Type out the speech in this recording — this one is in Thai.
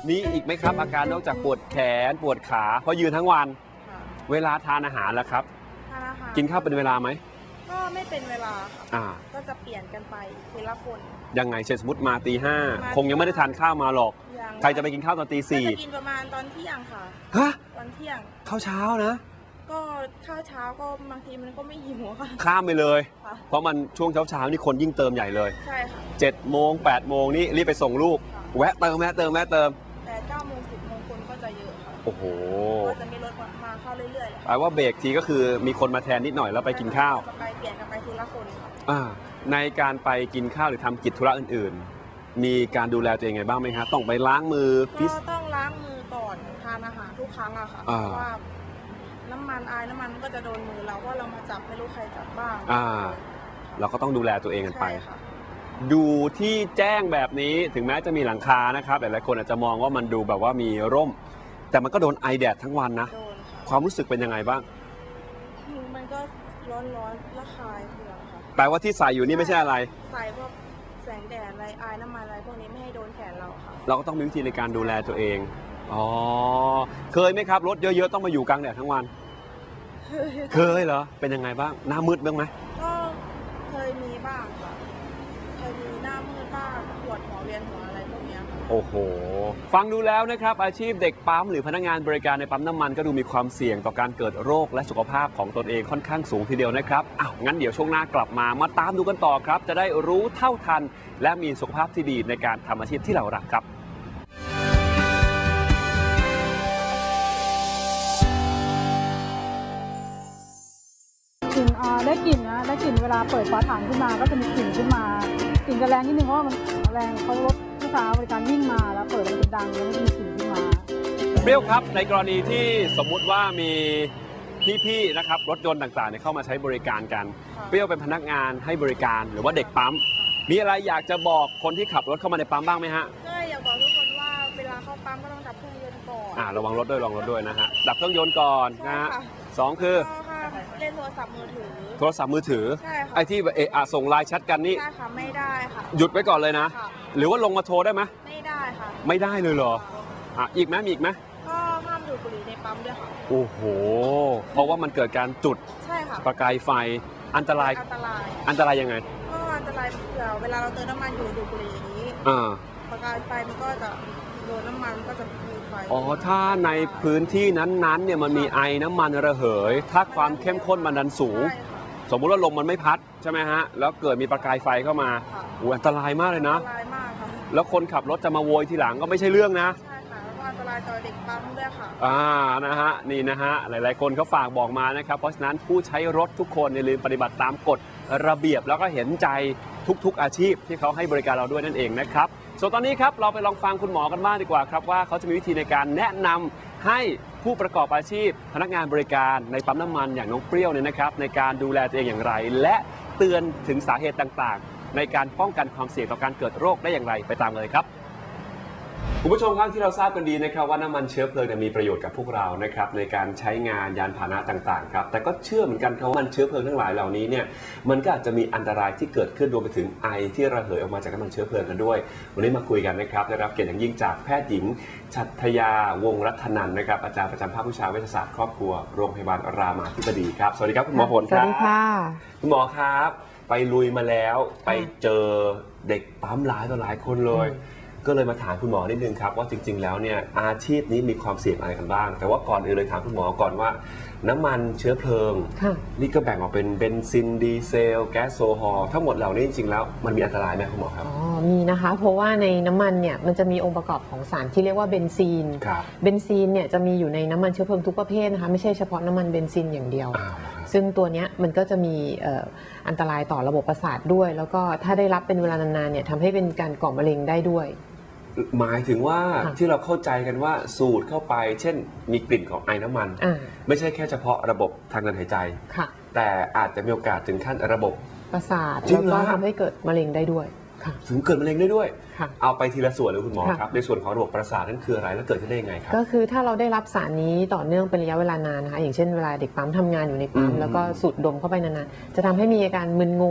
มีอีกไหมครับอาการนอกจากปวดแขนปวดขาเพราะยืนทั้งวันเวลาทานอาหารแล้วครับทานอาหารกินข้าวเป็นเวลาไหมก็ไม่เป็นเวลาค่ะก็จะเปลี่ยนกันไปทีละคนยังไงเช่นสมมติมาตี 5คงยังไม่ได้ทานข้าวมาหรอกใครจะไปกินข้าวตอนตี 4 จะกินประมาณตอนเที่ยงค่ะฮะตอนเที่ยงข้าวเช้านะก็ข้าวเช้าก็บางทีมันก็ไม่หิวค่ะข้ามไปเลยเพราะมันช่วงเช้านี่คนยิ่งเติมใหญ่เลยใช่ค่ะ 7 โมง 8 โมงนี่รีบไปส่งลูกแวะเติมแต่9 โมง10 โมงคนก็จะเยอะค่ะโอ้โหก็จะมีรถมาเข้าเรื่อยๆแปลว่าเบรกทีก็คือมีคนมาแทนนิดหน่อยแล้วไปกินข้าวไปเปลี่ยนกันไปทีละคนในการไปกินข้าวหรือทำกิจธุระอื่นๆมีการดูแลตัวเองไงบ้างไหมครับต้องไปล้างมือก็ต้องล้างมือก่อนทานอาหารทุกครั้งอะค่ะเพราะว่าน้ำมันก็จะโดนมือเราว่าเรามาจับไม่รู้ใครจับบ้างเราก็ต้องดูแลตัวเองกันไปดูที่แจ้งแบบนี้ถึงแม้จะมีหลังคานะครับหลายๆคนอาจจะมองว่ามันดูแบบว่ามีร่มแต่มันก็โดนไอแดดทั้งวันนะความรู้สึกเป็นยังไงบ้างมันก็ร้อนระคายเคืองค่ะแปลว่าที่ใส่อยู่นี่ไม่ใช่อะไรใส่พวกแสงแดดอะไรไอน้ำมันอะไรพวกนี้ไม่ให้โดนแขนเราค่ะเราก็ต้องมีวิธีในการดูแลตัวเองเคยไหมครับรถเยอะๆต้องมาอยู่กลางแดดทั้งวันเคยเหรอเป็นยังไงบ้างหน้ามืดบ้างไหมก็เคยมีบ้างค่ะเคยมีหน้ามืดบ้างปวดหัวเวียนหัวอะไรพวกนี้โอ้โหฟังดูแล้วนะครับอาชีพเด็กปั๊มหรือพนักงานบริการในปั๊มน้ำมันก็ดูมีความเสี่ยงต่อการเกิดโรคและสุขภาพของตนเองค่อนข้างสูงทีเดียวนะครับงั้นเดี๋ยวช่วงหน้ากลับมาตามดูกันต่อครับจะได้รู้เท่าทันและมีสุขภาพที่ดีในการทำอาชีพที่เรารักครับได้กลิ่นนะได้กลิ่นเวลาเปิดฝาถังขึ้นมาก็จะมีกลิ่นขึ้นมากลิ่นจะแรงนิดนึงเพราะว่ามันแรงเขารถลูกค้าบริการวิ่งมาแล้วเปิดแล้วมันดังแล้วมันจะมีกลิ่นขึ้นมาเปรี้ยวครับในกรณีที่สมมุติว่ามีพี่ๆนะครับรถยนต์ต่างๆเข้ามาใช้บริการกันเปรี้ยวเป็นพนักงานให้บริการหรือว่าเด็กปั๊มมีอะไรอยากจะบอกคนที่ขับรถเข้ามาในปั๊มบ้างไหมฮะก็อยากบอกทุกคนว่าเวลาเข้าปั๊มก็ต้องดับเครื่องยนต์ก่อนระวังรถด้วยนะฮะดับเครื่องยนต์ก่อนนะฮะ2คือเล่นโทรศัพท์มือถือไอ้ที่ส่งไลน์แชทกันนี่ใช่ค่ะไม่ได้ค่ะหยุดไว้ก่อนเลยนะหรือว่าลงมาโทรได้ไหมไม่ได้ค่ะไม่ได้เลยเหรออีกไหมมีอีกไหมก็ห้ามดูดบุหรี่ในปั๊มด้วยค่ะโอ้โหเพราะว่ามันเกิดการจุดใช่ค่ะประกายไฟอันตรายยังไงก็อันตรายเผื่อเวลาเราเติมน้ำมันอยู่ดูดบุหรี่อย่างนี้ประกายไฟมันก็จะโดนน้ำมันก็จะมีไฟถ้าในพื้นที่นั้นๆเนี่ยมันมีไอน้ำมันระเหยถ้าความเข้มข้นมันดันสูงสมมุติว่าลมมันไม่พัดใช่ไหมฮะแล้วเกิดมีประกายไฟเข้ามาอันตรายมากเลยนะอันตรายมากค่ะแล้วคนขับรถจะมาโวยทีหลังก็ไม่ใช่เรื่องนะใช่ค่ะแล้วก็อันตรายต่อเด็กปั๊มด้วยค่ะนะฮะนี่นะฮะหลายๆคนเขาฝากบอกมานะครับเพราะฉะนั้นผู้ใช้รถทุกคนอย่าลืมปฏิบัติตามกฎระเบียบแล้วก็เห็นใจทุกอาชีพที่เขาให้บริการเราด้วยนั่นเองนะครับส่วนตอนนี้ครับเราไปลองฟังคุณหมอกันบ้างดีกว่าครับว่าเขาจะมีวิธีในการแนะนำให้ผู้ประกอบอาชีพพนักงานบริการในปั๊มน้ำมันอย่างน้องเปรี้ยวเนี่ยนะครับในการดูแลตัวเองอย่างไรและเตือนถึงสาเหตุต่างๆในการป้องกันความเสี่ยงต่อการเกิดโรคได้อย่างไรไปตามเลยครับคุณผู้ชมครับที่เราทราบกันดีนะครับว่าน้ำมันเชื้อเพลิงมีประโยชน์กับพวกเรานะครับในการใช้งานยานพาหนะต่างๆครับแต่ก็เชื่อเหมือนกันครับว่ามันเชื้อเพลิงทั้งหลายเหล่านี้เนี่ยมันก็อาจจะมีอันตรายที่เกิดขึ้นรวมไปถึงไอที่ระเหยออกมาจากน้ำมันเชื้อเพลิงกันด้วยวันนี้มาคุยกันนะครับได้รับเกียรติอย่างยิ่งจากแพทย์หญิงชัทยาวงศ์รัตนันท์นะครับอาจารย์ประจำภาควิชาเวชศาสตร์ครอบครัวโรงพยาบาลรามาธิบดีครับสวัสดีครับคุณหมอฝนครับสวัสดีค่ะคุณหมอครับไปลุยมาแล้วไปเจอเด็กปั๊มหลายคนเลยก็เลยมาถามคุณหมอนิดนึงครับว่าจริงๆแล้วเนี่ยอาชีพนี้มีความเสี่ยงอะไรกันบ้างแต่ว่าก่อนอื่นเลยถามคุณหมอก่อนว่าน้ำมันเชื้อเพลิงนี่ก็แบ่งออกเป็นเบนซินดีเซลแก๊สโซฮอล์ทั้งหมดเหล่านี้จริงๆแล้วมันมีอันตรายไหมคุณหมอครับมีนะคะเพราะว่าในน้ำมันเนี่ยมันจะมีองค์ประกอบของสารที่เรียกว่าเบนซีนเบนซีนเนี่ยจะมีอยู่ในน้ำมันเชื้อเพลิงทุกประเภทนะคะไม่ใช่เฉพาะน้ำมันเบนซินอย่างเดียวซึ่งตัวนี้มันก็จะมีอันตรายต่อระบบประสาทด้วยแล้วก็ถ้าได้รับเป็นเวลานานๆเนี่ยทำให้เป็นการก่อมะเร็งได้ด้วยหมายถึงว่าที่เราเข้าใจกันว่าสูดเข้าไปเช่นมีกลิ่นของไอน้ำมันไม่ใช่แค่เฉพาะระบบทางเดินหายใจแต่อาจจะมีโอกาสถึงขั้นระบบประสาทแล้วก็ทำให้เกิดมะเร็งได้ด้วยถึงเกิดมะเร็งได้ด้วยเอาไปทีละส่วนเลยคุณหมอครับในส่วนของระบบประสาทนั้นคืออะไรและเกิดขึ้นได้ยังไงครับก็คือถ้าเราได้รับสารนี้ต่อเนื่องเป็นระยะเวลานานนะคะอย่างเช่นเวลาเด็กปั๊มทำงานอยู่ในปั๊มแล้วก็สูดดมเข้าไปนานๆจะทำให้มีอาการมึนงง